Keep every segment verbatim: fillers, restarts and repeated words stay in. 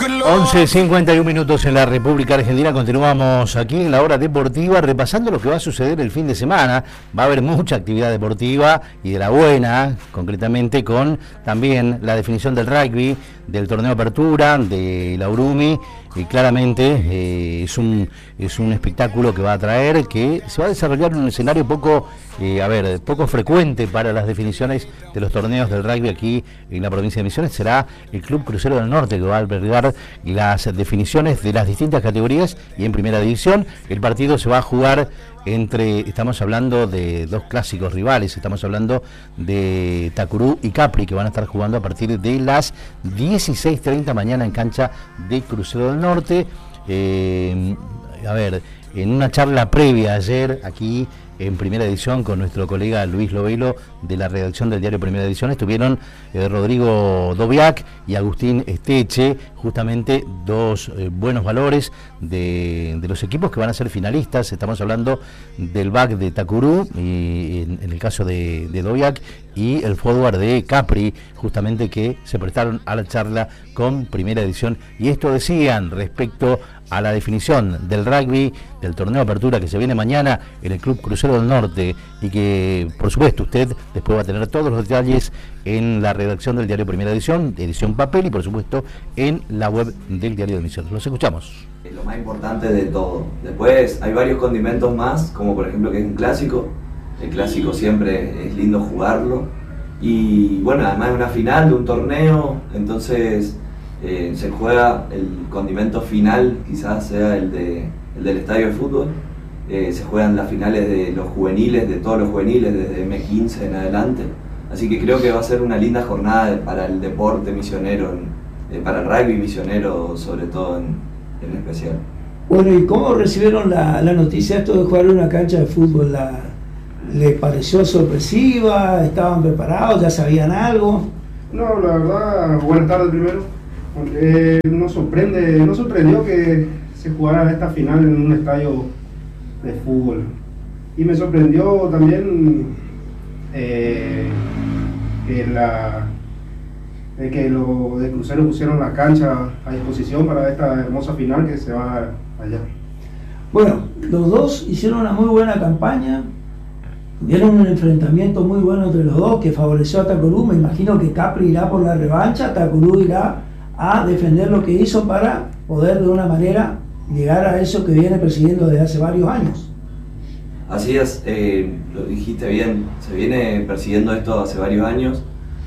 once cincuenta y un minutos en la República Argentina. Continuamos aquí en la hora deportiva repasando lo que va a suceder el fin de semana. Va a haber mucha actividad deportiva y de la buena, concretamente con también la definición del rugby, del torneo Apertura, de la Urumi, y claramente eh, es un es un espectáculo que va a traer, que se va a desarrollar en un escenario poco eh, a ver, poco frecuente para las definiciones de los torneos del rugby aquí en la provincia de Misiones. Será el Club Crucero del Norte que va a albergar las definiciones de las distintas categorías, y en primera división el partido se va a jugar entre, estamos hablando de dos clásicos rivales, estamos hablando de Tacurú y Capri, que van a estar jugando a partir de las dieciséis treinta mañana en cancha de Crucero del Norte. Eh, a ver, en una charla previa ayer aquí en Primera Edición con nuestro colega Luis Lovelo de la redacción del diario Primera Edición, estuvieron eh, Rodrigo Dobiac y Agustín Esteche, justamente dos eh, buenos valores de, de los equipos que van a ser finalistas. Estamos hablando del B A C de Tacurú, y en, en el caso de, de Dobiac, y el forward de Capri, justamente, que se prestaron a la charla con Primera Edición, y esto decían respecto a la definición del rugby, del torneo Apertura que se viene mañana en el Club Crucero del Norte, y que por supuesto usted después va a tener todos los detalles en la redacción del diario Primera Edición, edición papel, y por supuesto en la web del diario de Misiones. Los escuchamos. Es lo más importante de todo. Después hay varios condimentos más, como por ejemplo que es un clásico. El clásico siempre es lindo jugarlo, y bueno, además es una final de un torneo, entonces eh, se juega el condimento final, quizás sea el, de, el del estadio de fútbol. Eh, se juegan las finales de los juveniles, de todos los juveniles, desde eme quince en adelante. Así que creo que va a ser una linda jornada para el deporte misionero, eh, para el rugby misionero sobre todo en, en especial. Bueno, ¿y cómo recibieron la, la noticia esto de jugar en una cancha de fútbol? La, ¿Les pareció sorpresiva? ¿Estaban preparados? ¿Ya sabían algo? No, la verdad, buenas tardes primero. Eh, nos sorprende, nos sorprendió que se jugara esta final en un estadio de fútbol. Y me sorprendió también eh, que, la, eh, que los de Crucero pusieron la cancha a disposición para esta hermosa final que se va allá. Bueno, los dos hicieron una muy buena campaña, dieron un enfrentamiento muy bueno entre los dos que favoreció a Tacurú. Me imagino que Capri irá por la revancha, Tacurú irá a defender lo que hizo para poder de una manera llegar a eso que viene persiguiendo desde hace varios años. Así es, eh, lo dijiste bien, se viene persiguiendo esto hace varios años,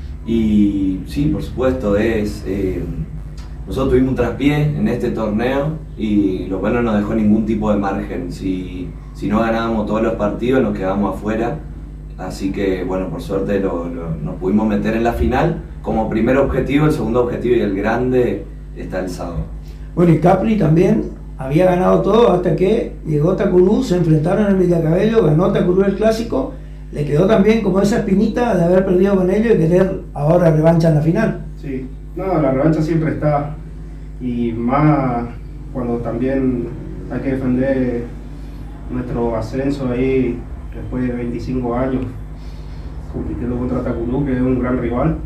y sí, por supuesto, es eh, nosotros tuvimos un traspié en este torneo, y lo cual no nos dejó ningún tipo de margen. Si, si no ganábamos todos los partidos nos quedábamos afuera, así que bueno, por suerte lo, lo, nos pudimos meter en la final como primer objetivo. El segundo objetivo y el grande está el sábado. Bueno, y Capri también había ganado todo hasta que llegó Tacurú, se enfrentaron en Villacabello, ganó Tacurú el clásico, le quedó también como esa espinita de haber perdido con ellos y querer ahora revancha en la final. Sí, no, la revancha siempre está, y más cuando también hay que defender nuestro ascenso ahí después de veinticinco años compitiendo contra Tacurú, que es un gran rival.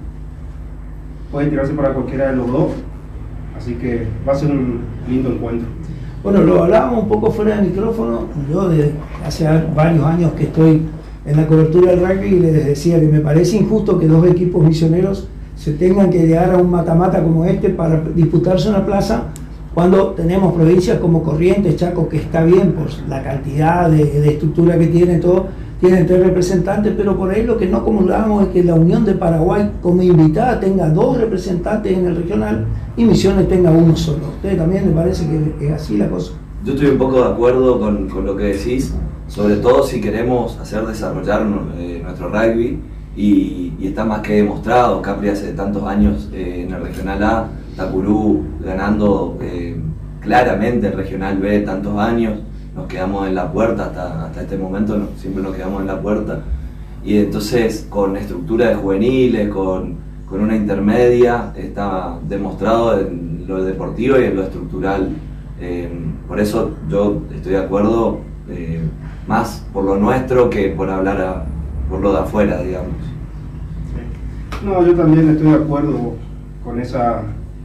Puede tirarse para cualquiera de los dos, así que va a ser un lindo encuentro. Bueno, lo hablábamos un poco fuera del micrófono. Yo de hace varios años que estoy en la cobertura del rugby, y les decía que me parece injusto que dos equipos misioneros se tengan que llegar a un mata-mata como este para disputarse una plaza, cuando tenemos provincias como Corrientes, Chaco, que está bien por la cantidad de, de estructura que tiene todo, tienen tres representantes, pero por ahí lo que no acumulábamos es que la Unión de Paraguay como invitada tenga dos representantes en el regional y Misiones tenga uno solo. ¿A usted también le parece que es así la cosa? Yo estoy un poco de acuerdo con, con lo que decís, sobre todo si queremos hacer desarrollar eh, nuestro rugby, y, y está más que demostrado. Capri hace tantos años eh, en el regional A, Tacurú ganando eh, claramente el regional B tantos años. Nos quedamos en la puerta hasta, hasta este momento, no, siempre nos quedamos en la puerta, y entonces con estructura de juveniles, con, con una intermedia, está demostrado en lo deportivo y en lo estructural. Eh, por eso yo estoy de acuerdo, eh, más por lo nuestro que por hablar a, por lo de afuera, digamos. No, yo también estoy de acuerdo con esa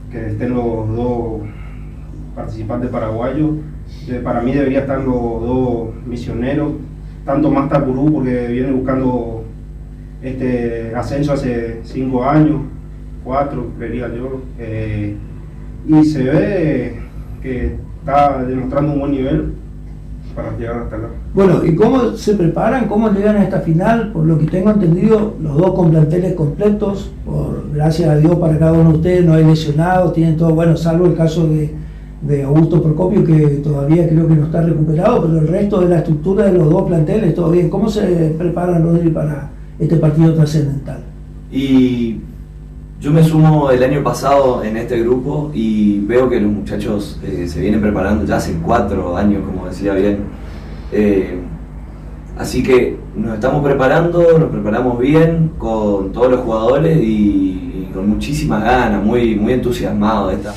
que estén los dos participantes paraguayos. Eh, para mí debería estar los dos misioneros, tanto más Tacurú porque viene buscando este ascenso hace cinco años, cuatro, creería yo, eh, y se ve que está demostrando un buen nivel para llegar hasta acá. Bueno, ¿y cómo se preparan? ¿Cómo llegan a esta final? Por lo que tengo entendido, los dos con planteles completos, por gracias a Dios para cada uno de ustedes, no hay lesionados, tienen todo, bueno, salvo el caso de, de Augusto Procopio, que todavía creo que no está recuperado, pero el resto de la estructura de los dos planteles, todo bien. ¿Cómo se preparan, Rodri, para este partido trascendental? Y yo me sumo el año pasado en este grupo y veo que los muchachos eh, se vienen preparando ya hace cuatro años, como decía bien. Eh, así que nos estamos preparando, nos preparamos bien con todos los jugadores y, y con muchísimas ganas, muy, muy entusiasmados de esta.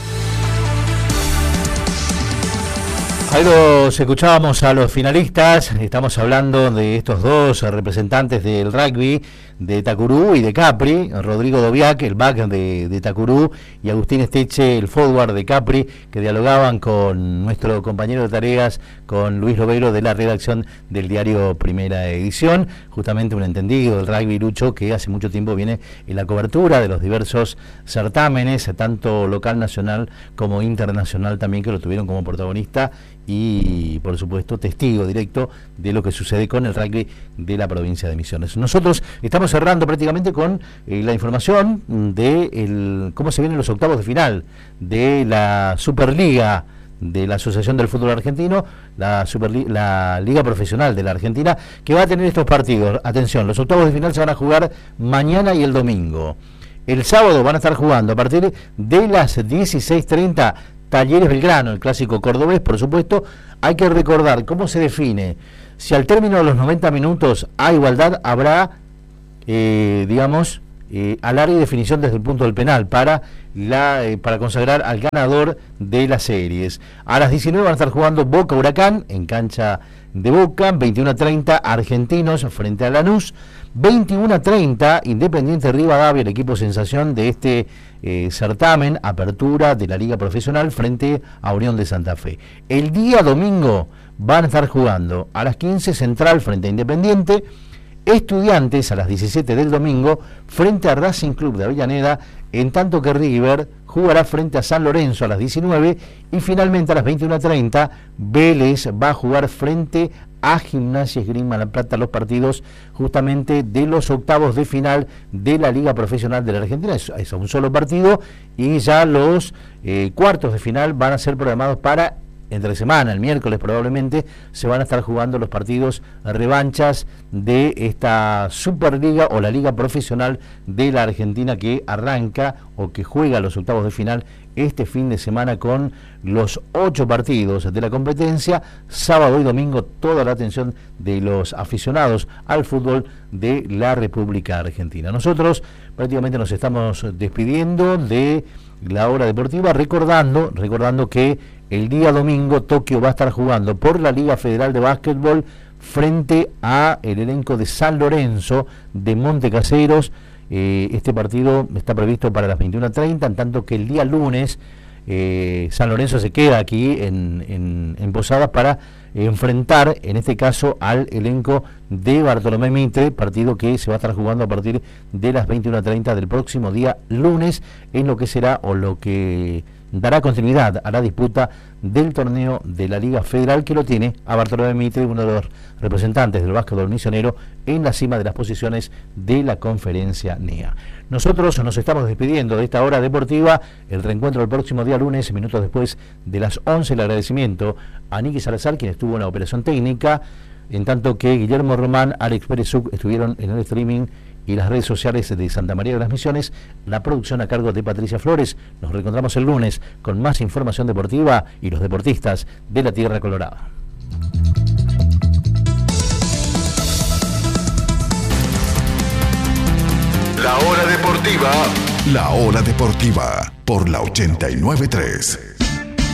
Ahí los escuchábamos a los finalistas, estamos hablando de estos dos representantes del rugby, de Tacurú y de Capri, Rodrigo Doviac, el back de, de Tacurú, y Agustín Esteche, el forward de Capri, que dialogaban con nuestro compañero de tareas, con Luis Lobeiro de la redacción del diario Primera Edición, justamente un entendido del rugby, Lucho, que hace mucho tiempo viene en la cobertura de los diversos certámenes, tanto local, nacional como internacional también, que lo tuvieron como protagonista y por supuesto testigo directo de lo que sucede con el rugby de la provincia de Misiones. Nosotros estamos cerrando prácticamente con eh, la información de el, cómo se vienen los octavos de final de la Superliga de la Asociación del Fútbol Argentino, la, Superli- la Liga Profesional de la Argentina, que va a tener estos partidos. Atención, los octavos de final se van a jugar mañana y el domingo. El sábado van a estar jugando a partir de las dieciséis treinta Talleres Belgrano, el clásico cordobés, por supuesto. Hay que recordar cómo se define. Si al término de los noventa minutos hay igualdad, habrá, eh, digamos, eh, alargue y definición desde el punto del penal para, la, eh, para consagrar al ganador de las series. A las diecinueve van a estar jugando Boca Huracán en cancha de Boca, veintiuno treinta Argentinos frente a Lanús, veintiuno treinta Independiente Rivadavia, el equipo sensación de este eh, certamen, apertura de la Liga Profesional frente a Unión de Santa Fe. El día domingo van a estar jugando a las quince Central frente a Independiente, Estudiantes a las diecisiete del domingo frente a Racing Club de Avellaneda, en tanto que River jugará frente a San Lorenzo a las diecinueve y finalmente a las veintiuno treinta Vélez va a jugar frente a Gimnasia Esgrima La Plata, los partidos justamente de los octavos de final de la Liga Profesional de la Argentina. Es, es un solo partido y ya los eh, cuartos de final van a ser programados para entre semana, el miércoles probablemente, se van a estar jugando los partidos revanchas de esta Superliga o la Liga Profesional de la Argentina, que arranca o que juega los octavos de final este fin de semana con los ocho partidos de la competencia, sábado y domingo, toda la atención de los aficionados al fútbol de la República Argentina. Nosotros prácticamente nos estamos despidiendo de la hora deportiva, recordando, recordando que el día domingo Tokio va a estar jugando por la Liga Federal de Básquetbol frente a el elenco de San Lorenzo de Montecaseros. Eh, este partido está previsto para las veintiuno treinta, en tanto que el día lunes eh, San Lorenzo se queda aquí en, en, en Posadas para enfrentar, en este caso, al elenco de Bartolomé Mitre, partido que se va a estar jugando a partir de las veintiuno treinta del próximo día lunes, en lo que será o lo que dará continuidad a la disputa del torneo de la Liga Federal, que lo tiene a Bartolomé Mitre, uno de los representantes del básquetbol misionero, en la cima de las posiciones de la conferencia N E A. Nosotros nos estamos despidiendo de esta hora deportiva, el reencuentro el próximo día lunes, minutos después de las once, el agradecimiento a Niki Salazar, quien estuvo en la operación técnica, en tanto que Guillermo Román, Alex Pérez estuvieron en el streaming y las redes sociales de Santa María de las Misiones, la producción a cargo de Patricia Flores. Nos reencontramos el lunes con más información deportiva y los deportistas de la Tierra Colorada. La hora deportiva. La hora deportiva por la ochenta y nueve punto tres.